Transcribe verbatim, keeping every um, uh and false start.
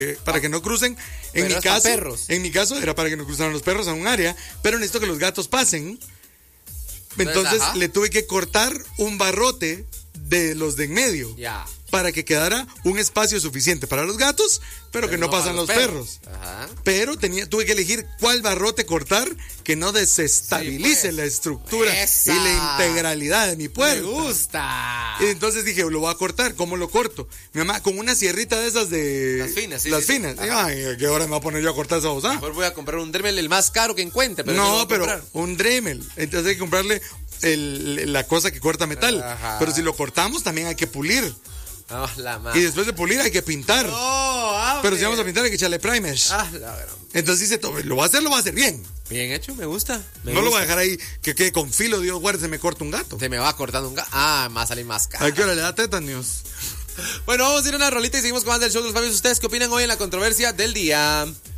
eh, para que no crucen. En Pero mi hasta caso, perros. en mi caso era para que no cruzaran los perros a un área, pero necesito que los gatos pasen. Entonces Ajá. le tuve que cortar un barrote de los de en medio. Ya. Para que quedara un espacio suficiente para los gatos, pero, pero que no, no pasan los perros. perros. Ajá. Pero tenía, tuve que elegir cuál barrote cortar que no desestabilice sí, pues. la estructura Esa. y la integralidad de mi puerta. Me gusta. Y entonces dije, lo voy a cortar. ¿Cómo lo corto? Mi mamá, con una sierrita de esas de... Las finas, sí. Las sí, finas. Sí. Ay, ¿a qué hora me voy a poner yo a cortar esa cosa? Mejor voy a comprar un Dremel el más caro que encuentre. Pero no, pero un Dremel. Entonces hay que comprarle el, la cosa que corta metal. Ajá. Pero si lo cortamos, también hay que pulir. Oh, la y después de pulir hay que pintar. Oh, pero si vamos a pintar hay que echarle primers. Ah, la verdad. Entonces dice, lo va a hacer, lo va a hacer bien. Bien hecho, me gusta. Me no gusta. lo voy a dejar ahí que quede con filo, Dios guarde, se me corta un gato. Se me va cortando un gato. Ah, más salir más caro. ¿A qué hora le da tétanos? Bueno, vamos a ir a una rolita y seguimos con más del show de los Fabios. ¿Ustedes qué opinan hoy en la controversia del día?